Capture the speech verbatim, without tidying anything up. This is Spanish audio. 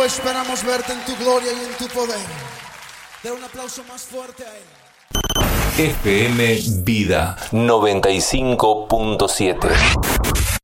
esperamos verte en tu gloria y en tu poder. Da un aplauso más fuerte a él. F M Vida noventa y cinco punto siete.